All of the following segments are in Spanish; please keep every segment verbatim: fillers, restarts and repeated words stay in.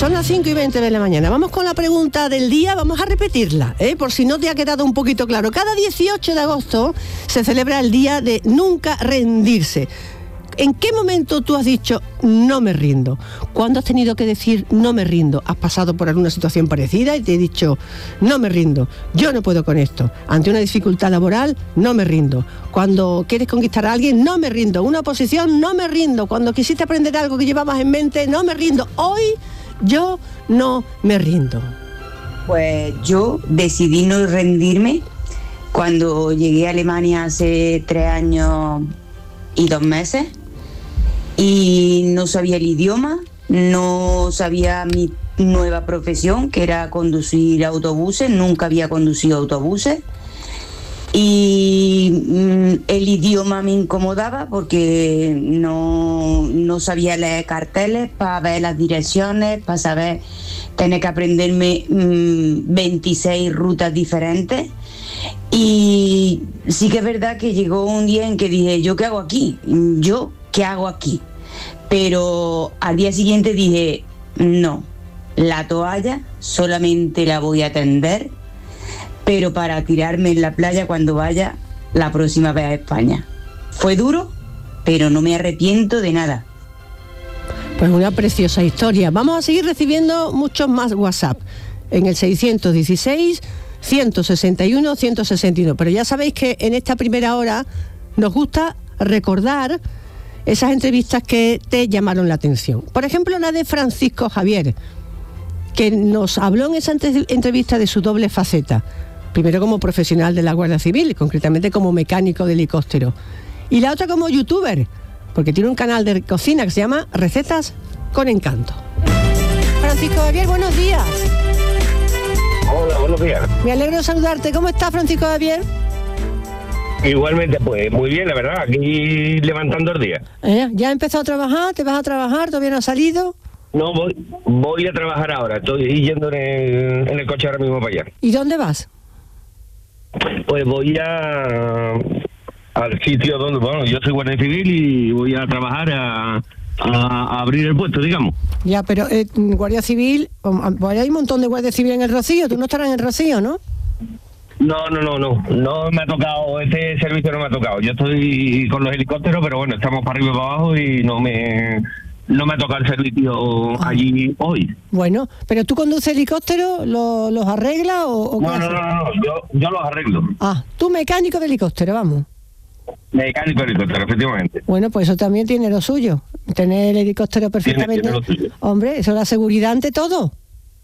Son las cinco y veinte de la mañana. Vamos con la pregunta del día, vamos a repetirla, ¿eh? Por si no te ha quedado un poquito claro. Cada dieciocho de agosto se celebra el día de nunca rendirse. ¿En qué momento tú has dicho no me rindo? ¿Cuándo has tenido que decir no me rindo? ¿Has pasado por alguna situación parecida y te he dicho no me rindo, yo no puedo con esto? Ante una dificultad laboral, no me rindo. Cuando quieres conquistar a alguien, no me rindo. Una oposición, no me rindo. Cuando quisiste aprender algo que llevabas en mente, no me rindo. Hoy yo no me rindo. Pues yo decidí no rendirme cuando llegué a Alemania hace tres años y dos meses. Y no sabía el idioma, no sabía mi nueva profesión, que era conducir autobuses, nunca había conducido autobuses. Y mm, el idioma me incomodaba porque no, no sabía leer carteles para ver las direcciones, para saber, tener que aprenderme mm, veintiséis rutas diferentes. Y sí que es verdad que llegó un día en que dije, ¿yo qué hago aquí? ¿Yo qué hago aquí? Pero al día siguiente dije, no, la toalla solamente la voy a tender, pero para tirarme en la playa cuando vaya la próxima vez a España. Fue duro, pero no me arrepiento de nada. Pues una preciosa historia. Vamos a seguir recibiendo muchos más WhatsApp en el seiscientos dieciséis, ciento sesenta y uno, ciento sesenta y uno. Pero ya sabéis que en esta primera hora nos gusta recordar esas entrevistas que te llamaron la atención. Por ejemplo, la de Francisco Javier, que nos habló en esa entrevista de su doble faceta. Primero como profesional de la Guardia Civil, concretamente como mecánico de helicóptero. Y la otra como youtuber, porque tiene un canal de cocina que se llama Recetas con Encanto. Francisco Javier, buenos días. Hola, buenos días. Me alegro de saludarte. ¿Cómo estás, Francisco Javier? Igualmente, pues muy bien, la verdad, aquí levantando el día. ¿Eh? ¿Ya has empezado a trabajar? ¿Te vas a trabajar? ¿Todavía no has salido? No, voy voy a trabajar ahora, estoy yendo en el, en el coche ahora mismo para allá. ¿Y dónde vas? Pues voy a al sitio donde, bueno, yo soy guardia civil y voy a trabajar a, a, a abrir el puesto, digamos. Ya, pero eh, Guardia Civil, pues hay un montón de Guardia Civil en el Rocío, tú no estarás en el Rocío, ¿no? No, no, no, no, no me ha tocado, ese servicio no me ha tocado. Yo estoy con los helicópteros, pero bueno, estamos para arriba y para abajo y no me no me ha tocado el servicio ah. allí hoy. Bueno, pero tú conduces helicóptero, ¿lo, los arreglas o, o qué no, no, no, no, no, yo, yo los arreglo. Ah, tú mecánico de helicóptero, vamos. Mecánico de helicóptero, efectivamente. Bueno, pues eso también tiene lo suyo, tener el helicóptero perfectamente. Tiene, tiene lo suyo. Hombre, eso es la seguridad ante todo.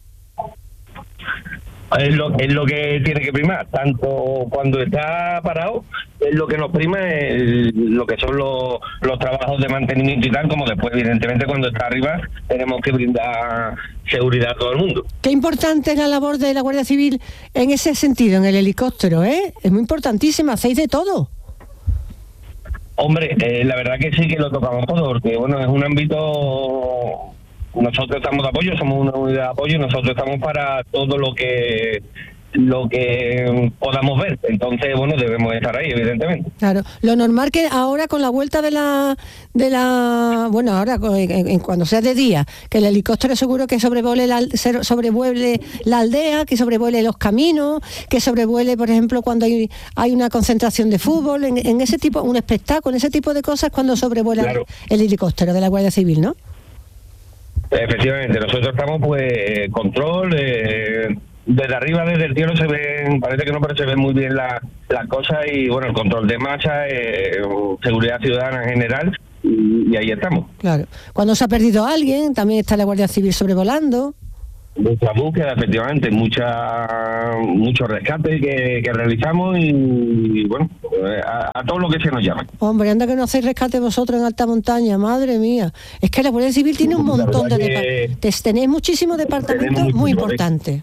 Es lo, es lo que tiene que primar, tanto cuando está parado, es lo que nos prima es lo que son los, los trabajos de mantenimiento y tal, como después, evidentemente, cuando está arriba, tenemos que brindar seguridad a todo el mundo. Qué importante es la labor de la Guardia Civil en ese sentido, en el helicóptero, ¿eh? Es muy importantísima, hacéis de todo. Hombre, eh, la verdad que sí que lo tocamos todo, porque, bueno, es un ámbito... Nosotros estamos de apoyo, somos una unidad de apoyo y nosotros estamos para todo lo que lo que podamos ver. Entonces, bueno, debemos estar ahí, evidentemente. Claro, lo normal que ahora con la vuelta de la de la bueno, ahora en, en, cuando sea de día, que el helicóptero seguro que sobrevuele la sobrevuele la aldea, que sobrevuele los caminos, que sobrevuele, por ejemplo, cuando hay hay una concentración de fútbol, en, en ese tipo, un espectáculo, ese tipo de cosas cuando sobrevuela claro. el helicóptero de la Guardia Civil, ¿no? Efectivamente, nosotros estamos pues control, eh, desde arriba, desde el cielo se ven, parece que no, pero se ven muy bien las la cosas y bueno, el control de masa, eh, seguridad ciudadana en general y, y ahí estamos. Claro, cuando se ha perdido alguien, también está la Guardia Civil sobrevolando. Mucha búsqueda, efectivamente, mucha mucho rescate que, que realizamos y, y bueno, a, a todo lo que se nos llama. Hombre, anda que no hacéis rescate vosotros en alta montaña, madre mía. Es que la Guardia Civil tiene un montón de departamentos, tenéis muchísimos departamentos muy importantes.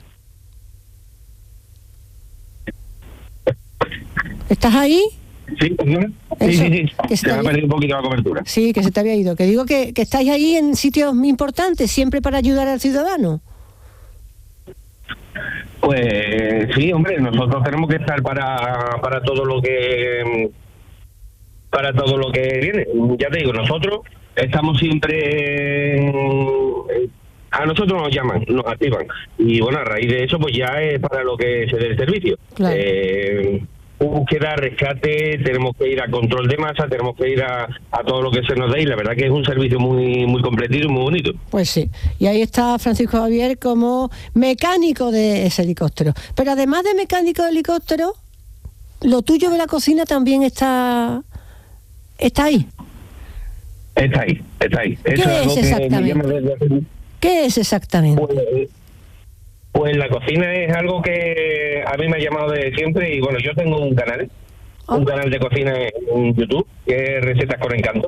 ¿Estás ahí? Sí, sí, sí, sí. Se me ha perdido un poquito la cobertura. Sí, que se te había ido. Que digo que, que estáis ahí en sitios muy importantes, siempre para ayudar al ciudadano. Pues sí, hombre, nosotros tenemos que estar para para todo lo que para todo lo que viene. Ya te digo, nosotros estamos siempre a nosotros nos llaman, nos activan. Y bueno, a raíz de eso, pues ya es para lo que se dé el servicio. Claro. Eh, búsqueda, rescate, tenemos que ir a control de masa, tenemos que ir a, a todo lo que se nos dé, y la verdad que es un servicio muy muy completito y muy bonito. Pues sí, y ahí está Francisco Javier como mecánico de ese helicóptero. Pero además de mecánico de helicóptero, lo tuyo de la cocina también está está ahí. Está ahí, está ahí. ¿Qué Eso es exactamente? ¿Qué es exactamente? Pues, pues la cocina es algo que a mí me ha llamado desde siempre, y bueno, yo tengo un canal, oh. un canal de cocina en YouTube, que es Recetas con Encanto.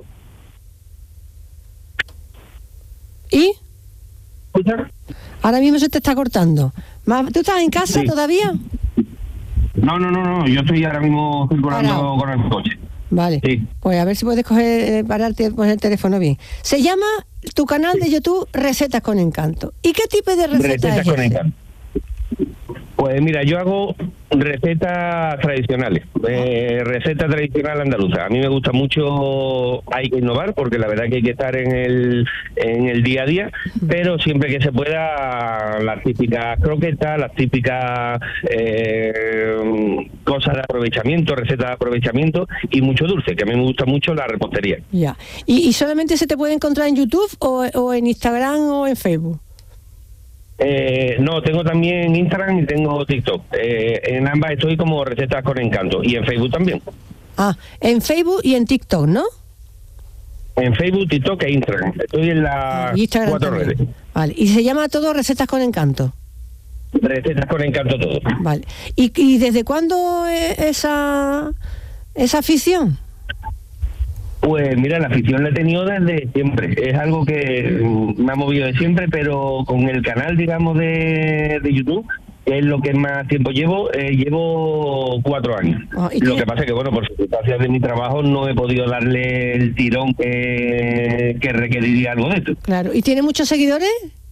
¿Y? ¿Escuchas? Ahora mismo se te está cortando. ¿Tú estás en casa sí. todavía? No, no, no, no, yo estoy ahora mismo circulando Parado. con el coche. Vale, sí. Pues a ver si puedes coger, pararte, poner el teléfono bien. Se llama tu canal de YouTube Recetas con Encanto. ¿Y qué tipo de recetas Recetas es con ese? Encanto. Pues mira, yo hago recetas tradicionales, eh, receta tradicional andaluza. A mí me gusta mucho, hay que innovar, porque la verdad que hay que estar en el en el día a día, pero siempre que se pueda, las típicas croquetas, las típicas eh, cosas de aprovechamiento, recetas de aprovechamiento, y mucho dulce, que a mí me gusta mucho la repostería. Ya. ¿Y, y solamente se te puede encontrar en YouTube o, o en Instagram o en Facebook? Eh, no, tengo también Instagram y tengo TikTok. Eh, en ambas estoy como Recetas con Encanto, y en Facebook también. Ah, en Facebook y en TikTok, ¿no? En Facebook, TikTok e Instagram. Estoy en las cuatro también. redes. Vale, y se llama todo Recetas con Encanto. Recetas con Encanto todo. Vale. ¿Y, y desde cuándo esa esa afición? Pues mira, la afición la he tenido desde siempre. Es algo que me ha movido de siempre, pero con el canal, digamos, de, de YouTube, que es lo que más tiempo llevo, eh, llevo cuatro años. Oh, lo que pasa es que, bueno, por circunstancias de mi trabajo no he podido darle el tirón que, que requeriría algo de esto. Claro. ¿Y tiene muchos seguidores?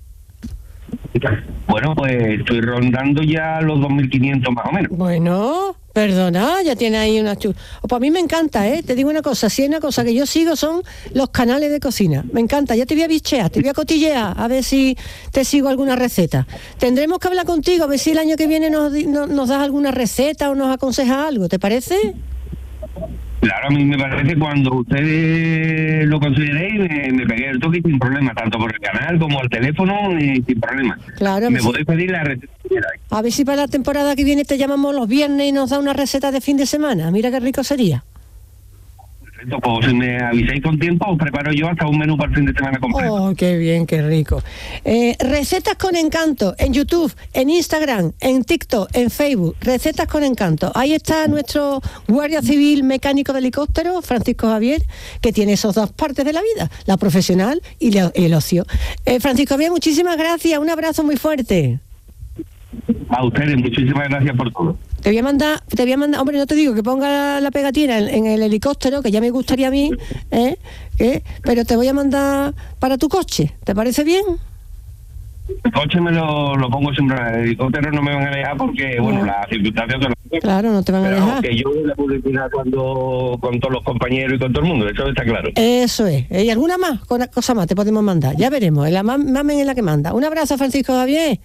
Bueno, pues estoy rondando ya los dos mil quinientos más o menos. Bueno, perdona, ya tiene ahí una chula. Pues a mí me encanta, ¿eh? Te digo una cosa, si hay una cosa que yo sigo son los canales de cocina. Me encanta, ya te voy a bichear, te voy a cotillear, a ver si te sigo alguna receta. Tendremos que hablar contigo, a ver si el año que viene nos, nos, nos das alguna receta o nos aconsejas algo, ¿te parece? Claro, a mí me parece, cuando ustedes lo consideréis, me, me pegué el toque sin problema, tanto por el canal como al teléfono, y sin problema. Claro, me sí. podéis pedir la receta. A ver si para la temporada que viene te llamamos los viernes y nos da una receta de fin de semana. Mira qué rico sería. Perfecto, pues si me avisáis con tiempo, os preparo yo hasta un menú para el fin de semana completo. Oh, qué bien, qué rico. Eh, Recetas con Encanto, en YouTube, en Instagram, en TikTok, en Facebook, Recetas con Encanto. Ahí está nuestro guardia civil mecánico de helicóptero, Francisco Javier, que tiene esas dos partes de la vida, la profesional y el ocio. Eh, Francisco Javier, muchísimas gracias, un abrazo muy fuerte. A ustedes, muchísimas gracias por todo. Te voy a mandar, te voy a mandar, hombre, no te digo que ponga la, la pegatina en, en el helicóptero, que ya me gustaría a mí, ¿eh? ¿Eh? Pero te voy a mandar para tu coche, ¿te parece bien? El coche me lo, lo pongo siempre, el helicóptero no me van a dejar porque, bueno, no. las circunstancias son las... Claro, no te van Pero a dejar. que yo voy a la publicidad cuando, con todos los compañeros y con todo el mundo, eso está claro. Eso es. ¿Y alguna más cosa más te podemos mandar? Ya veremos, la mamen es la que manda. Un abrazo, Francisco Javier.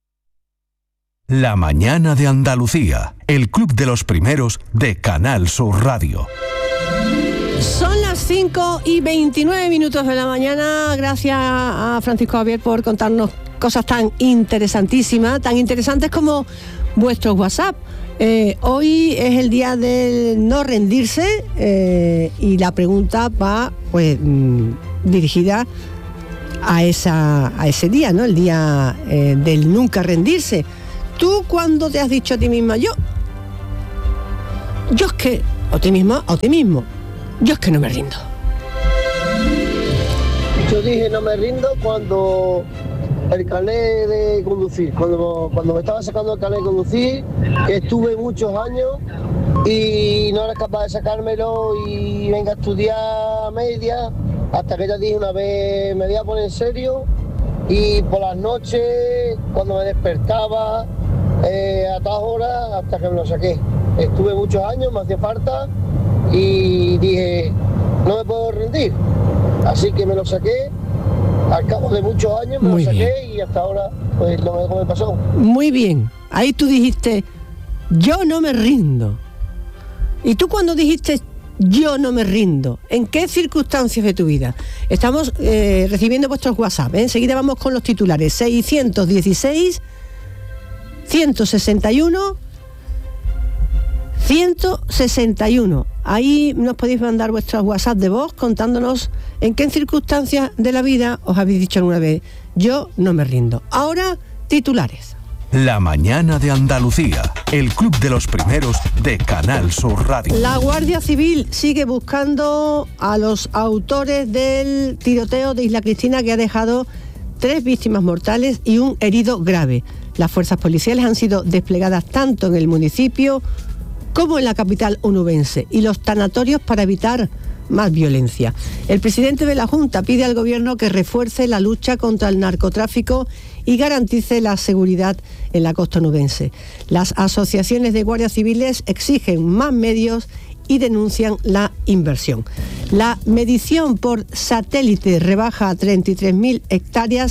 La mañana de Andalucía, el club de los primeros de Canal Sur Radio. Son las cinco y veintinueve minutos de la mañana. Gracias a Francisco Javier por contarnos cosas tan interesantísimas, tan interesantes como vuestros WhatsApp. Eh, hoy es el día del no rendirse, eh, y la pregunta va pues mmm, dirigida a esa a ese día, ¿no? El día eh, del nunca rendirse. ¿Tú cuándo te has dicho a ti misma, yo, yo es que, o ti misma, o ti mismo, yo es que no me rindo? Yo dije no me rindo cuando el carnet de conducir, cuando, cuando me estaba sacando el carnet de conducir, que estuve muchos años y no era capaz de sacármelo y venga a estudiar media, hasta que ya dije una vez me voy a poner en serio, y por las noches, cuando me despertaba, eh, a todas horas, hasta que me lo saqué. Estuve muchos años, me hacía falta, y dije, no me puedo rendir. Así que me lo saqué al cabo de muchos años me Muy lo saqué bien. y hasta ahora pues no me, no me pasó. Muy bien. Ahí tú dijiste, yo no me rindo. ¿Y tú cuando dijiste yo no me rindo? ¿En qué circunstancias de tu vida? Estamos eh, recibiendo vuestros WhatsApp. ¿eh? Enseguida vamos con los titulares. seiscientos dieciséis, ciento sesenta y uno, ciento sesenta y uno. Ahí nos podéis mandar vuestros WhatsApp de voz contándonos en qué circunstancias de la vida os habéis dicho alguna vez, yo no me rindo. Ahora, titulares. La mañana de Andalucía, el club de los primeros de Canal Sur Radio. La Guardia Civil sigue buscando a los autores del tiroteo de Isla Cristina que ha dejado tres víctimas mortales y un herido grave. Las fuerzas policiales han sido desplegadas tanto en el municipio como en la capital onubense y los tanatorios para evitar más violencia. El presidente de la Junta pide al Gobierno que refuerce la lucha contra el narcotráfico y garantice la seguridad en la costa onubense. Las asociaciones de guardias civiles exigen más medios y denuncian la inversión. La medición por satélite rebaja a treinta y tres mil hectáreas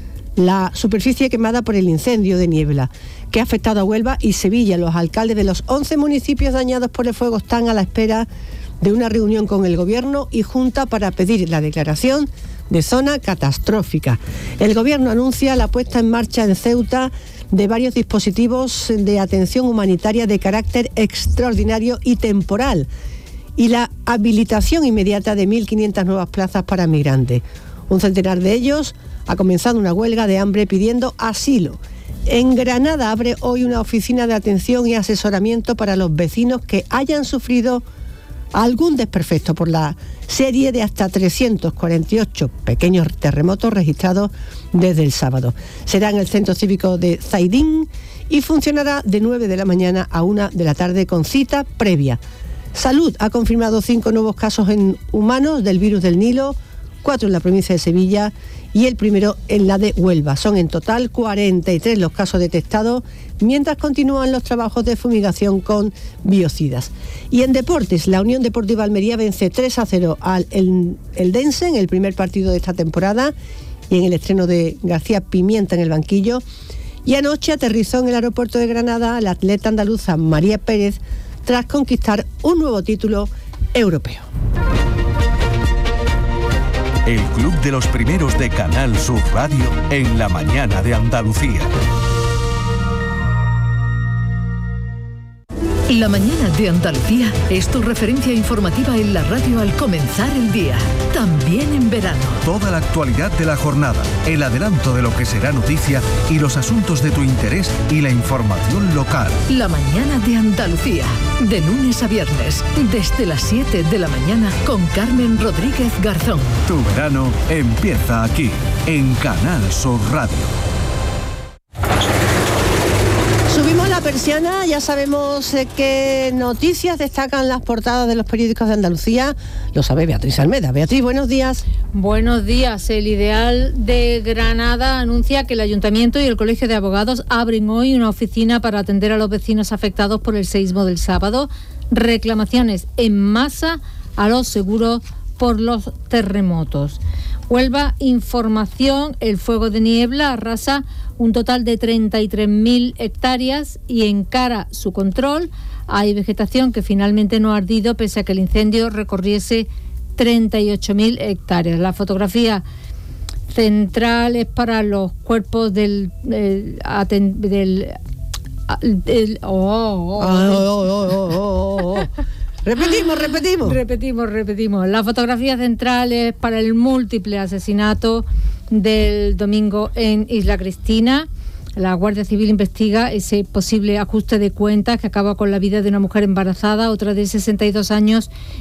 la superficie quemada por el incendio de niebla que ha afectado a Huelva y Sevilla. Los alcaldes de los once municipios dañados por el fuego están a la espera de una reunión con el Gobierno y Junta para pedir la declaración de zona catastrófica. El Gobierno anuncia la puesta en marcha en Ceuta de varios dispositivos de atención humanitaria de carácter extraordinario y temporal y la habilitación inmediata de mil quinientas nuevas plazas para migrantes. Un centenar de ellos ha comenzado una huelga de hambre pidiendo asilo. En Granada abre hoy una oficina de atención y asesoramiento para los vecinos que hayan sufrido algún desperfecto por la serie de hasta trescientos cuarenta y ocho pequeños terremotos registrados desde el sábado. Será en el Centro Cívico de Zaidín y funcionará de nueve de la mañana a una de la tarde con cita previa. Salud ha confirmado cinco nuevos casos en humanos del virus del Nilo, cuatro en la provincia de Sevilla y el primero en la de Huelva. Son en total cuarenta y tres los casos detectados, mientras continúan los trabajos de fumigación con biocidas. Y en deportes, la Unión Deportiva Almería vence tres a cero al Eldense en el primer partido de esta temporada y en el estreno de García Pimienta en el banquillo. Y anoche aterrizó en el aeropuerto de Granada la atleta andaluza María Pérez tras conquistar un nuevo título europeo. El club de los primeros de Canal Sur Radio en la mañana de Andalucía. La mañana de Andalucía es tu referencia informativa en la radio al comenzar el día, también en verano. Toda la actualidad de la jornada, el adelanto de lo que será noticia y los asuntos de tu interés y la información local. La mañana de Andalucía, de lunes a viernes, desde las siete de la mañana con Carmen Rodríguez Garzón. Tu verano empieza aquí, en Canal Sur Radio. Subimos la persiana, ya sabemos eh, qué noticias destacan las portadas de los periódicos de Andalucía. Lo sabe Beatriz Almeda. Beatriz, buenos días. Buenos días. El Ideal de Granada anuncia que el Ayuntamiento y el Colegio de Abogados abren hoy una oficina para atender a los vecinos afectados por el seísmo del sábado. Reclamaciones en masa a los seguros por los terremotos. Huelva Información, el fuego de niebla arrasa un total de treinta y tres mil hectáreas y encara su control. Hay vegetación que finalmente no ha ardido pese a que el incendio recorriese treinta y ocho mil hectáreas. La fotografía central es para los cuerpos del... Eh, aten, del, del oh, oh, oh, oh, oh, oh, oh, oh. Repetimos, repetimos. Repetimos, repetimos. La fotografía central es para el múltiple asesinato del domingo en Isla Cristina. La Guardia Civil investiga ese posible ajuste de cuentas que acaba con la vida de una mujer embarazada, otra de sesenta y dos años